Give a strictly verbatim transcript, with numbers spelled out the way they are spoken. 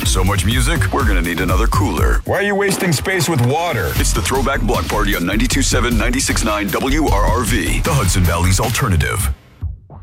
So much music, we're gonna need another cooler. Why are you wasting space with water? It's the Throwback Block Party on ninety-two point seven, ninety-six point nine W R R V, the Hudson Valley's alternative.